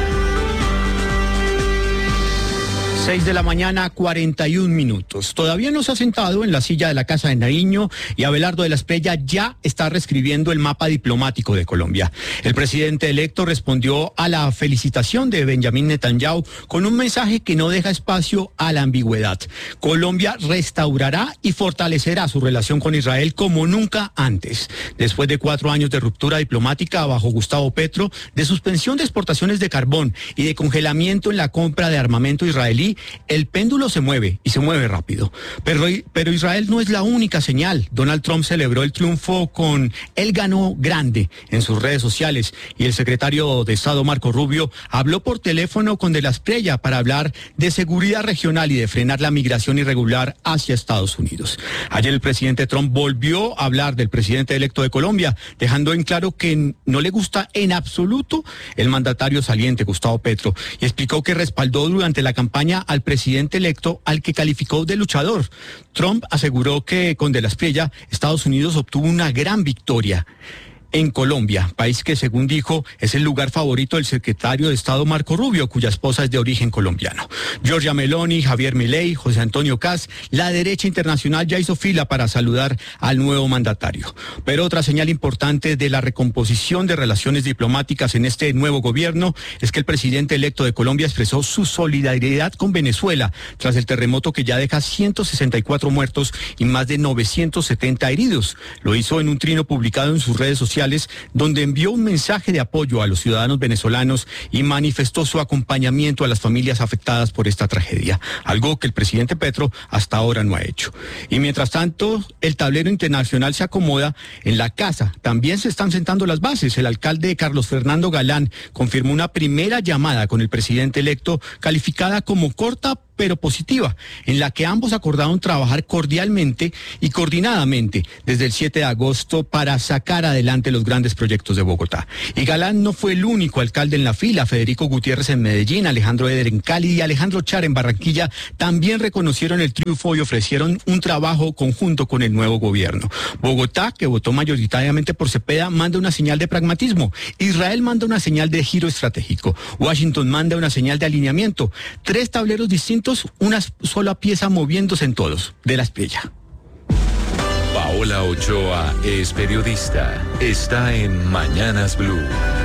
seis de la mañana, cuarenta y un minutos. Todavía no se ha sentado en la silla de la Casa de Nariño y Abelardo de la Espriella ya está reescribiendo el mapa diplomático de Colombia. El presidente electo respondió a la felicitación de Benjamín Netanyahu con un mensaje que no deja espacio a la ambigüedad. Colombia restaurará y fortalecerá su relación con Israel como nunca antes. Después de cuatro años de ruptura diplomática bajo Gustavo Petro, de suspensión de exportaciones de carbón y de congelamiento en la compra de armamento israelí, el péndulo se mueve y se mueve rápido. Pero, pero Israel no es la única señal. Donald Trump celebró el triunfo con "él ganó grande" en sus redes sociales y el secretario de Estado Marco Rubio habló por teléfono con De la Espriella para hablar de seguridad regional y de frenar la migración irregular hacia Estados Unidos. Ayer el presidente Trump volvió a hablar del presidente electo de Colombia, dejando en claro que no le gusta en absoluto el mandatario saliente Gustavo Petro, y explicó que respaldó durante la campaña al presidente electo, al que calificó de luchador. Trump aseguró que con De la Espriella Estados Unidos obtuvo una gran victoria en Colombia, país que, según dijo, es el lugar favorito del secretario de Estado Marco Rubio, cuya esposa es de origen colombiano. Giorgia Meloni, Javier Milei, José Antonio Caz, la derecha internacional ya hizo fila para saludar al nuevo mandatario. Pero otra señal importante de la recomposición de relaciones diplomáticas en este nuevo gobierno es que el presidente electo de Colombia expresó su solidaridad con Venezuela tras el terremoto que ya deja ciento sesenta y cuatro muertos y más de novecientos setenta heridos. Lo hizo en un trino publicado en sus redes sociales sociales, donde envió un mensaje de apoyo a los ciudadanos venezolanos y manifestó su acompañamiento a las familias afectadas por esta tragedia, algo que el presidente Petro hasta ahora no ha hecho. Y mientras tanto, el tablero internacional se acomoda. En la casa también se están sentando las bases. El alcalde Carlos Fernando Galán confirmó una primera llamada con el presidente electo, calificada como corta pero positiva, en la que ambos acordaron trabajar cordialmente y coordinadamente desde el siete de agosto para sacar adelante los grandes proyectos de Bogotá. Y Galán no fue el único alcalde en la fila. Federico Gutiérrez en Medellín, Alejandro Eder en Cali y Alejandro Char en Barranquilla también reconocieron el triunfo y ofrecieron un trabajo conjunto con el nuevo gobierno. Bogotá, que votó mayoritariamente por Cepeda, manda una señal de pragmatismo. Israel manda una señal de giro estratégico. Washington manda una señal de alineamiento. Tres tableros distintos, una sola pieza moviéndose en todos, de la estrella. Paola Ochoa es periodista. Está en Mañanas Blue.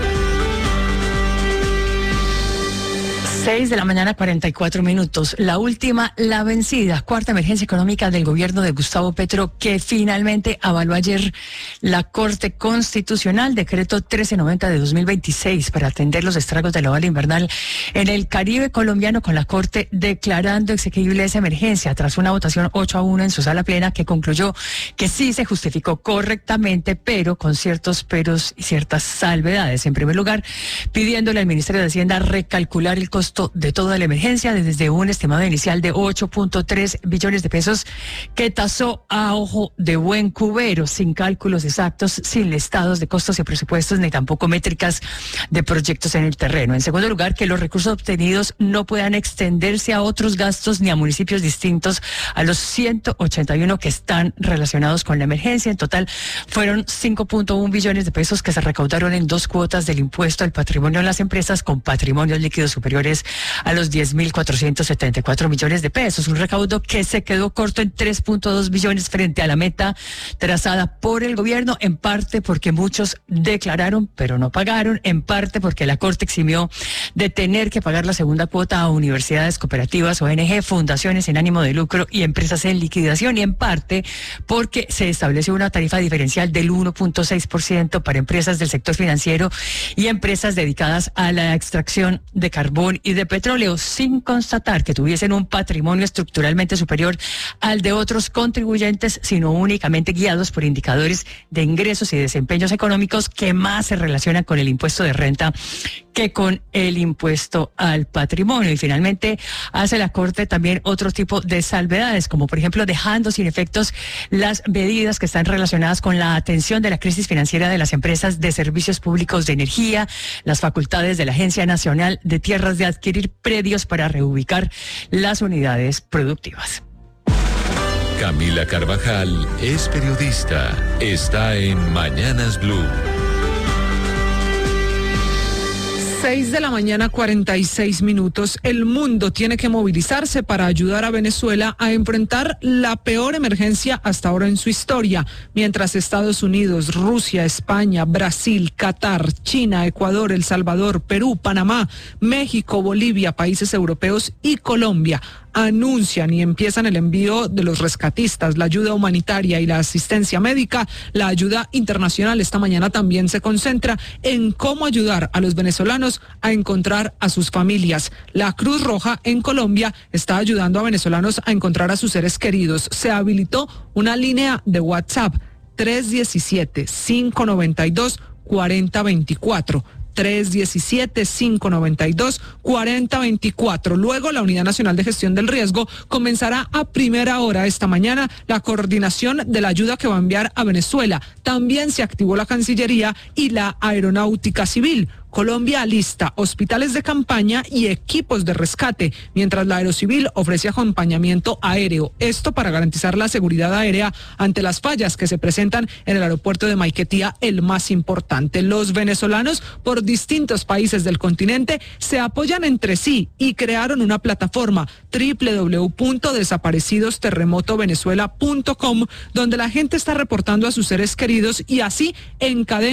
seis de la mañana, cuarenta y cuatro minutos. La última, la vencida, cuarta emergencia económica del gobierno de Gustavo Petro, que finalmente avaló ayer la Corte Constitucional, decreto trece noventa de dos mil veintiséis, para atender los estragos de la ola invernal en el Caribe colombiano, con la Corte declarando exequible esa emergencia tras una votación ocho a uno en su sala plena, que concluyó que sí se justificó correctamente, pero con ciertos peros y ciertas salvedades. En primer lugar, pidiéndole al Ministerio de Hacienda recalcular el costo de toda la emergencia desde un estimado inicial de ocho punto tres billones de pesos que tasó a ojo de buen cubero, sin cálculos exactos, sin listados de costos y presupuestos, ni tampoco métricas de proyectos en el terreno. En segundo lugar, que los recursos obtenidos no puedan extenderse a otros gastos ni a municipios distintos a los ciento ochenta y uno que están relacionados con la emergencia. En total fueron cinco punto uno billones de pesos que se recaudaron en dos cuotas del impuesto al patrimonio en las empresas con patrimonios líquidos superiores a los diez mil cuatrocientos setenta y cuatro millones de pesos, un recaudo que se quedó corto en tres punto dos billones frente a la meta trazada por el gobierno, en parte porque muchos declararon pero no pagaron, en parte porque la Corte eximió de tener que pagar la segunda cuota a universidades, cooperativas, O N G, fundaciones sin ánimo de lucro y empresas en liquidación, y en parte porque se estableció una tarifa diferencial del uno punto seis por ciento para empresas del sector financiero y empresas dedicadas a la extracción de carbón y de petróleo, sin constatar que tuviesen un patrimonio estructuralmente superior al de otros contribuyentes, sino únicamente guiados por indicadores de ingresos y desempeños económicos que más se relacionan con el impuesto de renta que con el impuesto al patrimonio. Y finalmente hace la Corte también otro tipo de salvedades, como por ejemplo dejando sin efectos las medidas que están relacionadas con la atención de la crisis financiera de las empresas de servicios públicos de energía, las facultades de la Agencia Nacional de Tierras de adquirir predios para reubicar las unidades productivas. Camila Carvajal es periodista. Está en Mañanas Blue. seis de la mañana, cuarenta y seis minutos. El mundo tiene que movilizarse para ayudar a Venezuela a enfrentar la peor emergencia hasta ahora en su historia, mientras Estados Unidos, Rusia, España, Brasil, Qatar, China, Ecuador, El Salvador, Perú, Panamá, México, Bolivia, países europeos y Colombia anuncian y empiezan el envío de los rescatistas, la ayuda humanitaria y la asistencia médica. La ayuda internacional esta mañana también se concentra en cómo ayudar a los venezolanos a encontrar a sus familias. La Cruz Roja en Colombia está ayudando a venezolanos a encontrar a sus seres queridos. Se habilitó una línea de WhatsApp tres uno siete, cinco nueve dos, cuatro cero dos cuatro. tres uno siete, cinco nueve dos, cuatro cero dos cuatro. Luego, la Unidad Nacional de Gestión del Riesgo comenzará a primera hora esta mañana la coordinación de la ayuda que va a enviar a Venezuela. También se activó la Cancillería y la Aeronáutica Civil. Colombia alista hospitales de campaña y equipos de rescate, mientras la Aerocivil ofrece acompañamiento aéreo. Esto para garantizar la seguridad aérea ante las fallas que se presentan en el aeropuerto de Maiquetía, el más importante. Los venezolanos por distintos países del continente se apoyan entre sí y crearon una plataforma doble u doble u doble u punto desaparecidos terremoto venezuela punto com, donde la gente está reportando a sus seres queridos y así encadena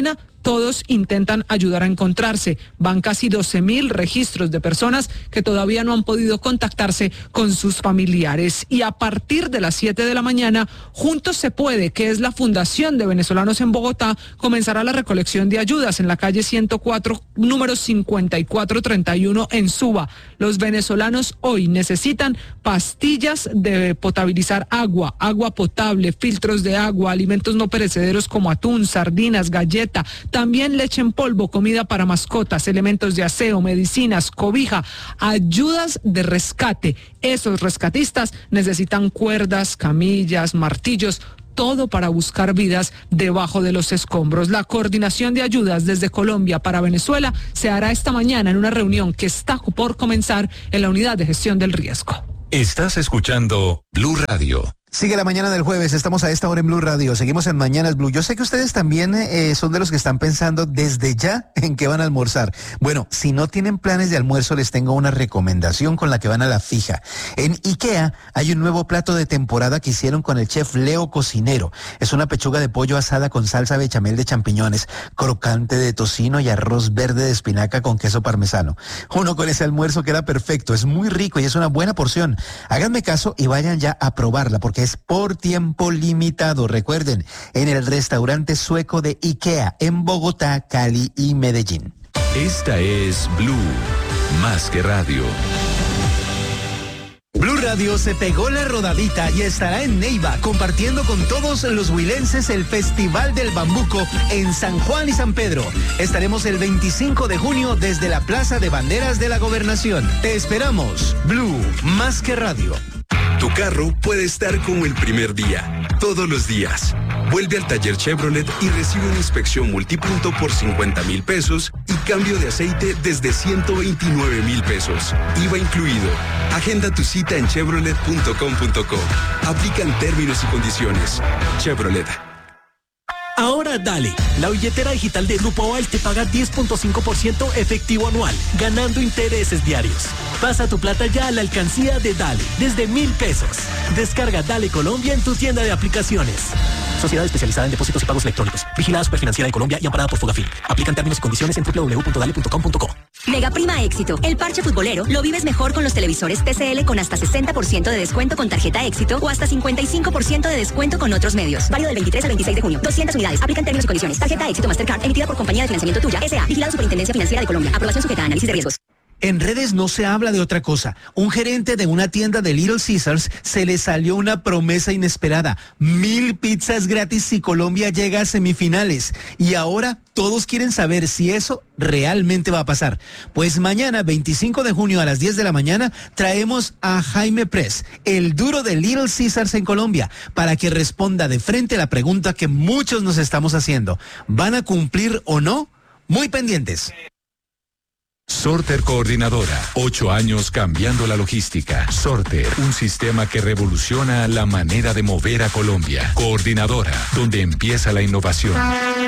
Todos intentan ayudar a encontrarse. Van casi doce mil registros de personas que todavía no han podido contactarse con sus familiares. Y a partir de las siete de la mañana, Juntos se Puede, que es la fundación de venezolanos en Bogotá, comenzará la recolección de ayudas en la calle ciento cuatro, número cincuenta y cuatro treinta y uno en Suba. Los venezolanos hoy necesitan pastillas de potabilizar agua, agua potable, filtros de agua, alimentos no perecederos como atún, sardinas, galleta, también leche en polvo, comida para mascotas, elementos de aseo, medicinas, cobija, ayudas de rescate. Esos rescatistas necesitan cuerdas, camillas, martillos, todo para buscar vidas debajo de los escombros. La coordinación de ayudas desde Colombia para Venezuela se hará esta mañana en una reunión que está por comenzar en la unidad de gestión del riesgo. Estás escuchando Blue Radio. Sigue la mañana del jueves, estamos a esta hora en Blue Radio, seguimos en Mañanas Blue. Yo sé que ustedes también eh, son de los que están pensando desde ya en qué van a almorzar. Bueno, si no tienen planes de almuerzo, les tengo una recomendación con la que van a la fija. En IKEA hay un nuevo plato de temporada que hicieron con el chef Leo Cocinero. Es una pechuga de pollo asada con salsa bechamel de champiñones, crocante de tocino y arroz verde de espinaca con queso parmesano. Uno con ese almuerzo queda perfecto, es muy rico y es una buena porción. Háganme caso y vayan ya a probarla porque es por tiempo limitado. Recuerden, en el restaurante sueco de IKEA en Bogotá, Cali y Medellín. Esta es Blue, más que radio. Blue Radio se pegó la rodadita y estará en Neiva compartiendo con todos los huilenses el Festival del Bambuco en San Juan y San Pedro. Estaremos el veinticinco de junio desde la Plaza de Banderas de la Gobernación. Te esperamos. Blue, más que radio. Tu carro puede estar como el primer día, todos los días. Vuelve al taller Chevrolet y recibe una inspección multipunto por cincuenta mil pesos y cambio de aceite desde ciento veintinueve mil pesos. I V A incluido. Agenda tu cita en chevrolet punto com punto co. Aplican términos y condiciones. Chevrolet. Ahora dale, la billetera digital de Grupo Aval te paga diez punto cinco por ciento efectivo anual, ganando intereses diarios. Pasa tu plata ya a la alcancía de Dale, desde mil pesos. Descarga Dale Colombia en tu tienda de aplicaciones. Sociedad especializada en depósitos y pagos electrónicos. Vigilada Superfinanciera de Colombia y amparada por Fogafín. Aplican términos y condiciones en doble u doble u doble u punto dale punto com punto co. Mega Prima Éxito. El parche futbolero lo vives mejor con los televisores T C L con hasta sesenta por ciento de descuento con tarjeta Éxito o hasta cincuenta y cinco por ciento de descuento con otros medios. Válido del veintitrés al veintiséis de junio. doscientas unidades. Aplican términos y condiciones. Tarjeta Éxito Mastercard emitida por Compañía de Financiamiento Tuya S A. Vigilada Superintendencia Financiera de Colombia. Aprobación sujeta a análisis de riesgos. En redes no se habla de otra cosa. Un gerente de una tienda de Little Caesars se le salió una promesa inesperada. Mil pizzas gratis si Colombia llega a semifinales. Y ahora todos quieren saber si eso realmente va a pasar. Pues mañana, veinticinco de junio a las diez de la mañana, traemos a Jaime Press, el duro de Little Caesars en Colombia, para que responda de frente la pregunta que muchos nos estamos haciendo. ¿Van a cumplir o no? Muy pendientes. Sorter Coordinadora, ocho años cambiando la logística. Sorter, un sistema que revoluciona la manera de mover a Colombia. Coordinadora, donde empieza la innovación.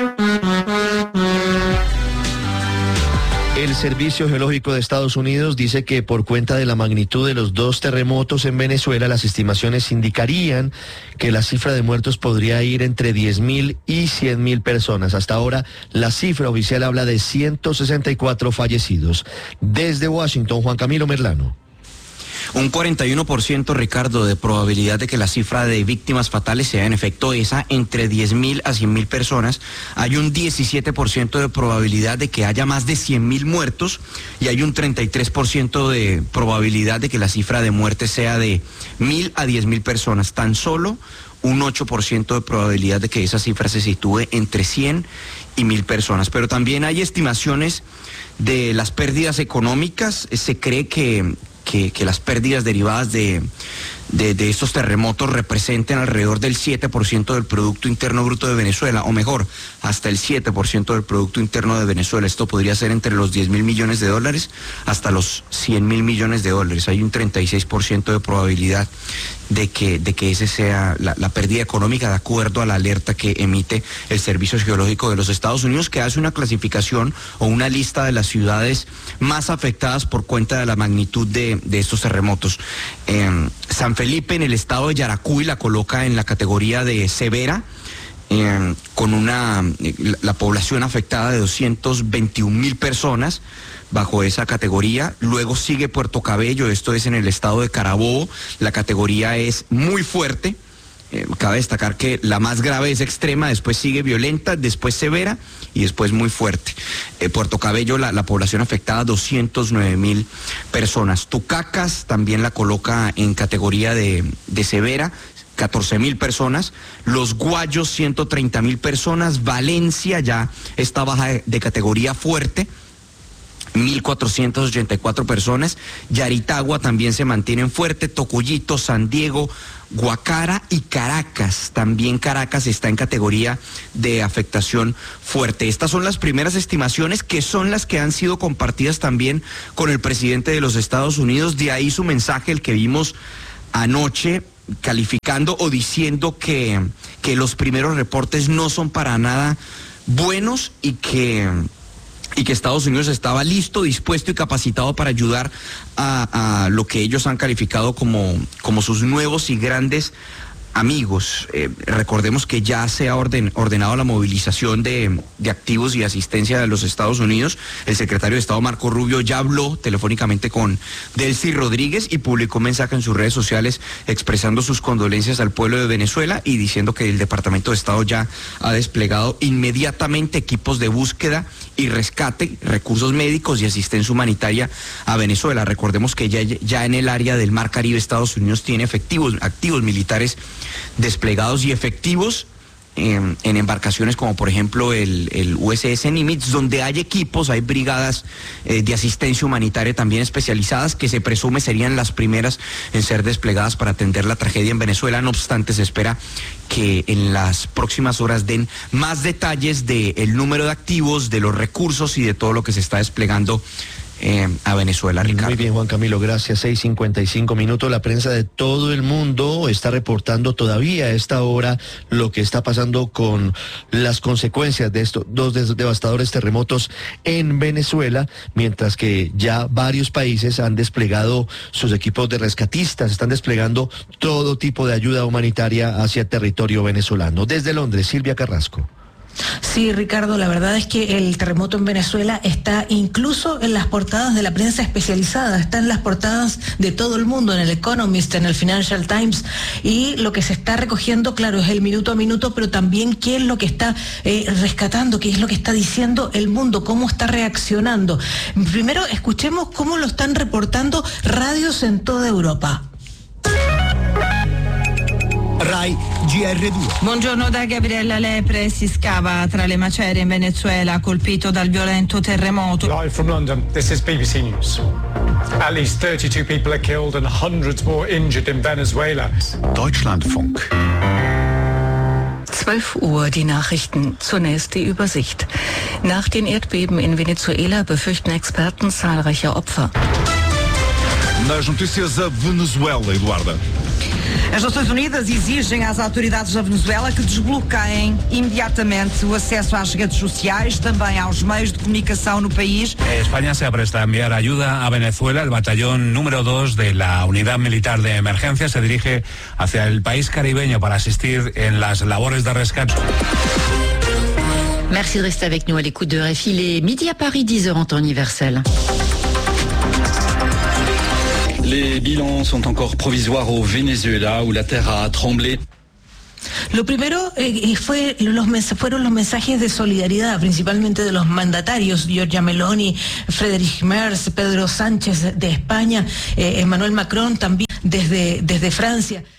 El Servicio Geológico de Estados Unidos dice que por cuenta de la magnitud de los dos terremotos en Venezuela, las estimaciones indicarían que la cifra de muertos podría ir entre diez mil y cien mil personas. Hasta ahora, la cifra oficial habla de ciento sesenta y cuatro fallecidos. Desde Washington, Juan Camilo Merlano. Un cuarenta y uno por ciento, Ricardo, de probabilidad de que la cifra de víctimas fatales sea en efecto esa, entre diez mil a cien mil personas. Hay un diecisiete por ciento de probabilidad de que haya más de cien mil muertos y hay un treinta y tres por ciento de probabilidad de que la cifra de muertes sea de mil a diez mil personas. Tan solo un ocho por ciento de probabilidad de que esa cifra se sitúe entre cien y mil personas. Pero también hay estimaciones de las pérdidas económicas. Se cree que Que, que las pérdidas derivadas de, de, de estos terremotos representen alrededor del siete por ciento del Producto Interno Bruto de Venezuela, o mejor, hasta el siete por ciento del Producto Interno de Venezuela. Esto podría ser entre los diez mil millones de dólares hasta los cien mil millones de dólares. Hay un treinta y seis por ciento de probabilidad de que, de que ese sea la, la pérdida económica, de acuerdo a la alerta que emite el Servicio Geológico de los Estados Unidos, que hace una clasificación o una lista de las ciudades más afectadas por cuenta de la magnitud de, de estos terremotos. Eh, San Felipe, en el estado de Yaracuy, la coloca en la categoría de severa. eh, con una eh, la, la población afectada de doscientos veintiún mil personas bajo esa categoría. Luego sigue Puerto Cabello, esto es en el estado de Carabobo. La categoría es muy fuerte. Eh, cabe destacar que la más grave es extrema, después sigue violenta, después severa y después muy fuerte. Eh, Puerto Cabello, la, la población afectada, doscientos nueve mil personas. Tucacas también la coloca en categoría de, de severa, catorce mil personas. Los Guayos, ciento treinta mil personas. Valencia ya está baja de, de categoría fuerte, mil cuatrocientas ochenta y cuatro personas. Yaritagua también se mantienen fuerte. Tocuyito, San Diego, Guacara y Caracas. También Caracas está en categoría de afectación fuerte. Estas son las primeras estimaciones, que son las que han sido compartidas también con el presidente de los Estados Unidos. De ahí su mensaje, el que vimos anoche, calificando o diciendo que, que los primeros reportes no son para nada buenos y que... y que Estados Unidos estaba listo, dispuesto y capacitado para ayudar a, a lo que ellos han calificado como, como sus nuevos y grandes amigos. Eh, recordemos que ya se ha orden, ordenado la movilización de, de activos y asistencia de los Estados Unidos. El secretario de Estado, Marco Rubio, ya habló telefónicamente con Delcy Rodríguez y publicó un mensaje en sus redes sociales expresando sus condolencias al pueblo de Venezuela y diciendo que el Departamento de Estado ya ha desplegado inmediatamente equipos de búsqueda y rescate, recursos médicos y asistencia humanitaria a Venezuela. Recordemos que ya, ya en el área del Mar Caribe Estados Unidos tiene efectivos, activos militares desplegados y efectivos en, en embarcaciones como por ejemplo el, el U S S Nimitz, donde hay equipos, hay brigadas eh, de asistencia humanitaria también especializadas que se presume serían las primeras en ser desplegadas para atender la tragedia en Venezuela. No obstante, se espera que en las próximas horas den más detalles del número de activos, de los recursos y de todo lo que se está desplegando Eh, a Venezuela, Ricardo. Muy bien, Juan Camilo, gracias. seis cincuenta y cinco minutos. La prensa de todo el mundo está reportando todavía a esta hora lo que está pasando con las consecuencias de estos dos devastadores terremotos en Venezuela, mientras que ya varios países han desplegado sus equipos de rescatistas, están desplegando todo tipo de ayuda humanitaria hacia el territorio venezolano. Desde Londres, Silvia Carrasco. Sí, Ricardo, la verdad es que el terremoto en Venezuela está incluso en las portadas de la prensa especializada, está en las portadas de todo el mundo, en el Economist, en el Financial Times, y lo que se está recogiendo, claro, es el minuto a minuto, pero también qué es lo que está eh, rescatando, qué es lo que está diciendo el mundo, cómo está reaccionando. Primero, escuchemos cómo lo están reportando radios en toda Europa. Rai G R due. Buongiorno da Gabriella Lepre. Si scava tra le macerie in Venezuela, colpito dal violento terremoto. Live from London, this is B B C News. At least thirty-two people are killed and hundreds more injured in Venezuela. Deutschlandfunk. zwölf Uhr, die Nachrichten. Zunächst die Übersicht. Nach den Erdbeben in Venezuela befürchten Experten zahlreiche Opfer. Nas notícias, a Venezuela, Eduarda. As Nações Unidas exigem às autoridades da Venezuela que desbloqueiem imediatamente o acesso às redes sociais, também aos meios de comunicação no país. España se apresta a enviar ayuda a Venezuela. El batallón número dos de la Unidad Militar de Emergencia se dirige hacia el país caribeño para asistir en las labores de rescate. Merci de rester avec nous à l'écoute de R F I. Les midi à Paris, dix heures en temps universel. Les bilans sont encore provisoires au Venezuela, où la terre a tremblé. Lo primero eh, fue los fueron los mensajes de solidaridad, principalmente de los mandatarios, Giorgia Meloni, Friedrich Merz, Pedro Sánchez de España, eh, Emmanuel Macron también desde, desde Francia.